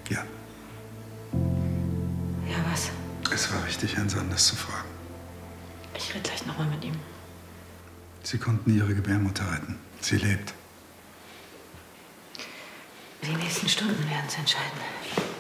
Ja. Ja, was? Es war richtig, Herrn Sanders zu fragen. Ich rede gleich nochmal mit ihm. Sie konnten Ihre Gebärmutter retten. Sie lebt. Die nächsten Stunden werden es entscheiden.